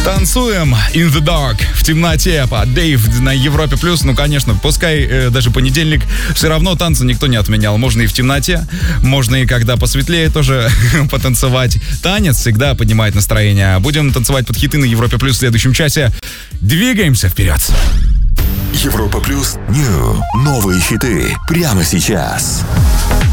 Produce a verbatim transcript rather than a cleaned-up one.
Танцуем in the dark, в темноте, по Дэйв на Европе плюс. Ну, конечно, пускай э, даже понедельник, все равно танцы никто не отменял. Можно и в темноте, можно и когда посветлее тоже потанцевать. Танец всегда поднимает настроение. Будем танцевать под хиты на Европе плюс в следующем часе. Двигаемся вперед. Европа плюс Нью. Новые хиты прямо сейчас.